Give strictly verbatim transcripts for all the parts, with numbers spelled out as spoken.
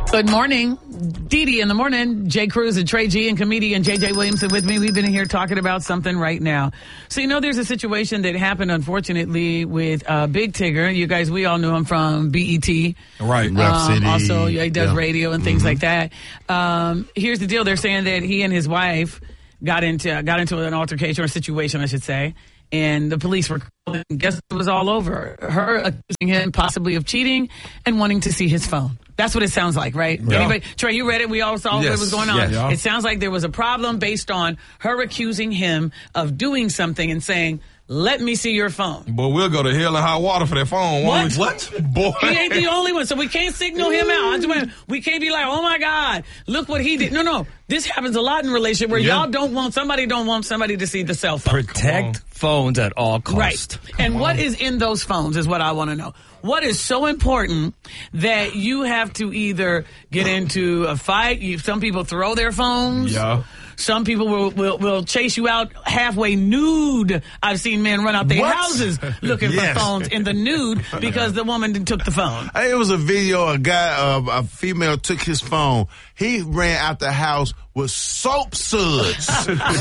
Good morning. Dee Dee in the morning. Jay Cruz and Trey G and comedian J J Williamson with me. We've been here talking about something right now. So, you know, there's a situation that happened, unfortunately, with uh, Big Tigger. You guys, we all knew him from B E T. Right. Um, Rap City. Also, yeah, he does yeah. radio and things mm-hmm. like that. Um, here's the deal. They're saying that he and his wife got into got into an altercation or situation, I should say. And the police were called, and guess it was all over. Her accusing him possibly of cheating and wanting to see his phone. That's what it sounds like, right? Yeah. Anybody, Trey, you read it. We all saw yes. what was going on. Yes. Yeah. It sounds like there was a problem based on her accusing him of doing something and saying, let me see your phone. Boy, we'll go to hell and high water for that phone. What? What? Boy. He ain't the only one, so we can't signal him out. I just mean, we can't be like, oh, my God, look what he did. No, no. This happens a lot in relationship where yeah. y'all don't want, somebody don't want somebody to see the cell phone. Protect phones at all costs. Right. Come and on. what is in those phones is what I want to know. What is so important that you have to either get into a fight? You, some people throw their phones. Yeah. Some people will, will will chase you out halfway nude. I've seen men run out their What? houses looking Yes. for phones in the nude because the woman took the phone. Hey, it was a video. A guy, uh, a female, took his phone. He ran out the house with soap suds. He was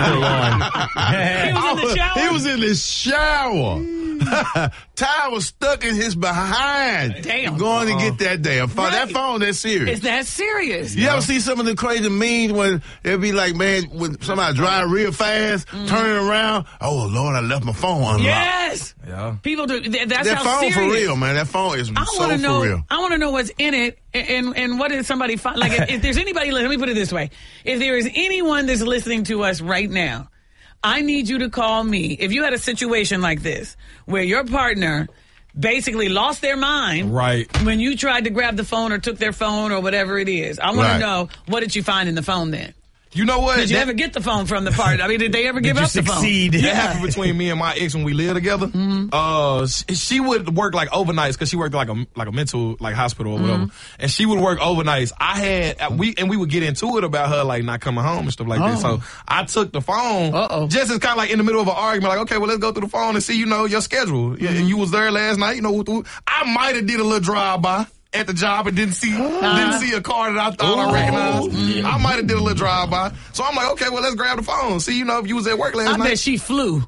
in the shower? He was in the shower. Ty was stuck in his behind. Damn. Going to get that damn phone. Right. That phone, that's serious. Is that serious? You ever see some of the crazy memes when it'd be like, man, when somebody drive real fast, Mm-hmm. turning around, oh, Lord, I left my phone unlocked. Yes. Yeah. People do. Th- that's That how phone serious. for real, man. That phone is I so want to know. for real. I want to know what's in it, and and, and what did somebody find? Like, if, if there's anybody, let me put it this way: if there is anyone that's listening to us right now, I need you to call me. If you had a situation like this where your partner basically lost their mind, Right. when you tried to grab the phone or took their phone or whatever it is, I want Right. to know, what did you find in the phone then? You know what? Did you That- ever get the phone from the partner? I mean, did they ever give you up the succeed? phone? That happened between me and my ex when we lived together. Mm-hmm. Uh, she, she would work like overnights because she worked like a like a mental like hospital or whatever, Mm-hmm. and she would work overnights. I had we and we would get into it about her like not coming home and stuff like that. Oh. So I took the phone Uh-oh. just as kind of like in the middle of an argument, like okay, well let's go through the phone and see you know your schedule. Yeah, Mm-hmm. and you was there last night. You know, th- I might have did a little drive by at the job and didn't see didn't see a car that I thought I recognized. Mm-hmm. I might have did a little drive by. So I'm like, okay, well let's grab the phone. See, you know, if you was at work last I night. bet she flew.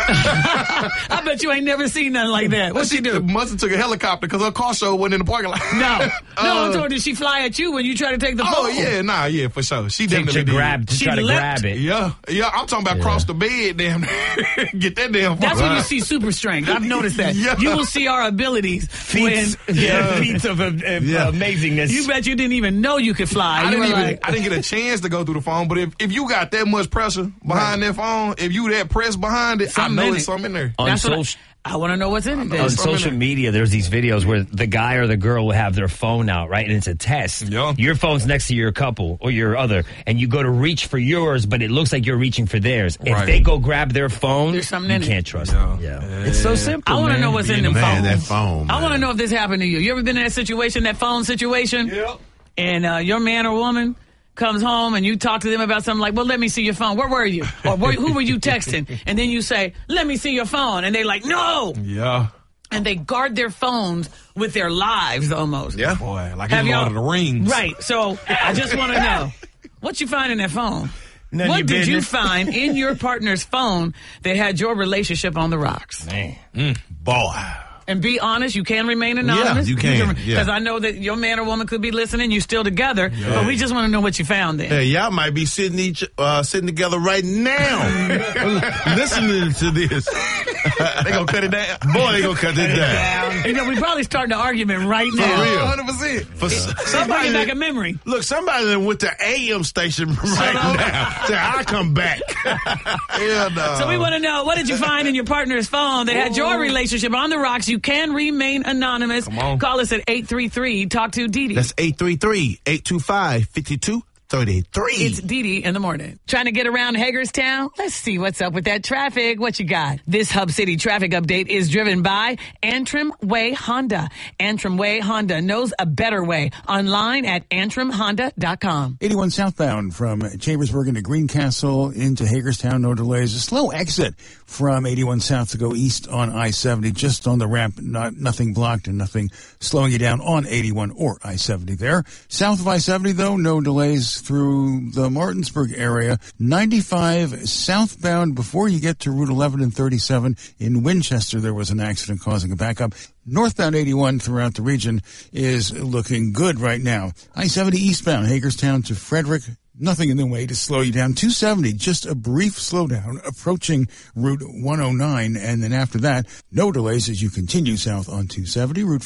I bet you ain't never seen nothing like that. What she do? Must have took a helicopter because her car show wasn't in the parking lot. No, no. I'm Uh, told, did she fly at you when you try to take the phone? Oh yeah, nah, yeah, for sure. She To, definitely to did. grab, to She try to leapt. grab it. Yeah, yeah. I'm talking about cross the bed, damn. Get that damn. That's phone. when you see super strength. I've noticed that. Yeah. You will see our abilities Feats, when yeah, feats of, of, of Yeah. amazingness. you bet you didn't even know you could fly. I you didn't were even. like, I didn't get a chance to go through the phone. But if, if you got that much pressure behind that phone, if you that pressed behind it, Something I know in it's it. something in there. on that's what I, social, I want to know what's in it. then. on something social in- media, there's these videos where the guy or the girl will have their phone out, right? And it's a test. Yeah. Your phone's next to your couple or your other, and you go to reach for yours, but it looks like you're reaching for theirs. If Right. they go grab their phone, There's something you in it. can't trust Yeah. them. Yeah. It's so simple. I want to man. know what's in them Man, phones. that phone, I want to man. know if this happened to you. You ever been in that situation, that phone situation? Yeah. And uh, your man or woman comes home and you talk to them about something like, well, let me see your phone. Where were you? Or where, who were you texting? And then you say, let me see your phone. And they're like, no. Yeah. And they guard their phones with their lives almost. Yeah. Boy, like Have in y'all- Lord of the Rings. Right. So I just want to know, what you find in that phone? None of what your did you business. find in your partner's phone that had your relationship on the rocks? Man. Boy. And be honest, you can remain anonymous. you can, Because yeah. I know that your man or woman could be listening. You're still together. But we just want to know what you found there. Hey, y'all might be sitting each uh, sitting together right now, listening to this. They gonna cut it down. Boy, they gonna cut it down. You know, we probably starting an argument right For now. real. one hundred percent. For s- Somebody somebody, back that- a memory. look, somebody that went to A M station right now. Say, I'll come back. Hell no. So we want to know, what did you find in your partner's phone that had your relationship on the rocks? You can remain anonymous. Come on. Call us at eight three three, talk to Dee Dee. That's eight three three, eight two five, five two thirty-three. It's Dee Dee in the morning. Trying to get around Hagerstown? Let's see what's up with that traffic. What you got? This Hub City traffic update is driven by Antrim Way Honda. Antrim Way Honda knows a better way. Online at antrim honda dot com. eighty-one southbound from Chambersburg into Greencastle into Hagerstown. No delays. A slow exit from eighty-one south to go east on I seventy. Just on the ramp. Not Nothing blocked and nothing slowing you down on eighty-one or I seventy there. South of I seventy, though, no delays through the Martinsburg area. ninety-five southbound before you get to Route eleven and thirty-seven in Winchester. There was an accident causing a backup. Northbound eighty-one throughout the region is looking good right now. I seventy eastbound, Hagerstown to Frederick. Nothing in the way to slow you down. two seventy, just a brief slowdown approaching Route one oh nine. And then after that, no delays as you continue south on two seventy. Route